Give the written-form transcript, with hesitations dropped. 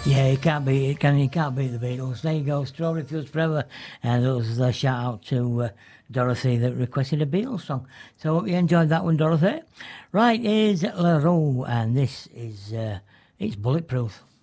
Yeah, you can't beat it, can you? You can't beat the Beatles. There you go, Strawberry Fields Forever. And that was a shout out to Dorothy that requested a Beatles song. So hope you enjoyed that one, Dorothy. Right, here's La Roux, and this is it's Bulletproof.